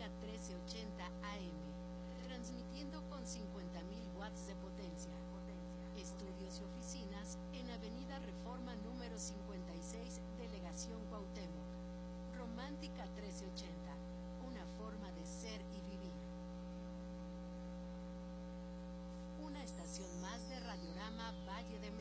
1380 AM, transmitiendo con 50.000 watts de potencia. Estudios y oficinas en Avenida Reforma número 56, Delegación Cuauhtémoc. Romántica 1380, una forma de ser y vivir. Una estación más de Radiorama Valle de México.